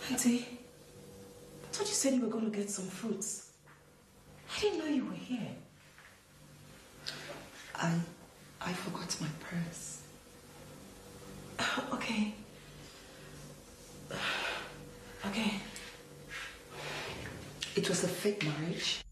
Auntie, I thought you said you were going to get some fruits. I didn't know you were here. I forgot my purse. Okay. Okay. It was a fake marriage.